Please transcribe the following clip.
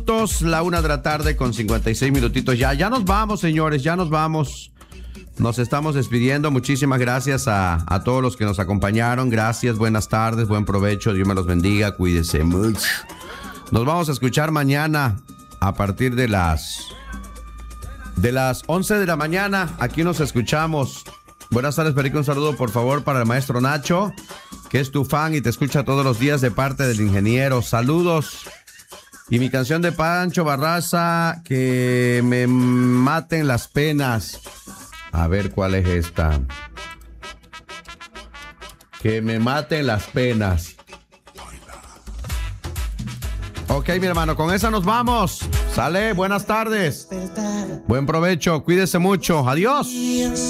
La 1 de la tarde con 56 minutitos. Ya nos vamos, señores, ya nos vamos. Nos estamos despidiendo. Muchísimas gracias a todos los que nos acompañaron. Gracias, buenas tardes, buen provecho. Dios me los bendiga, cuídense mucho. Nos vamos a escuchar mañana a partir de las 11 de la mañana. Aquí nos escuchamos. Buenas tardes, Perico. Un saludo, por favor, para el maestro Nacho, que es tu fan y te escucha todos los días de parte del ingeniero. Saludos. Y mi canción de Pancho Barraza, que me maten las penas. A ver cuál es esta. Que me maten las penas. Ok, mi hermano, con esa nos vamos. Sale, buenas tardes. Buen provecho, cuídese mucho. Adiós.